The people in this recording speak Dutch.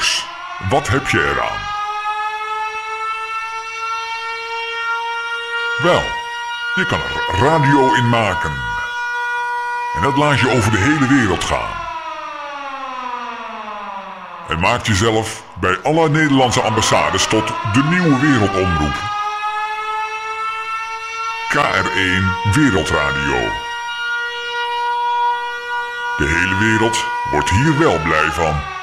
Dus, wat heb je eraan? Wel, je kan er radio in maken. En dat laat je over de hele wereld gaan. En maakt jezelf bij alle Nederlandse ambassades tot de nieuwe wereldomroep. KR1 Wereldradio. De hele wereld wordt hier wel blij van.